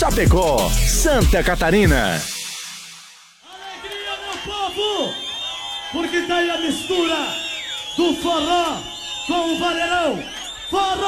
Chapecó, Santa Catarina. Alegria, meu povo, porque tá aí a mistura do forró com o vaneirão. Forró!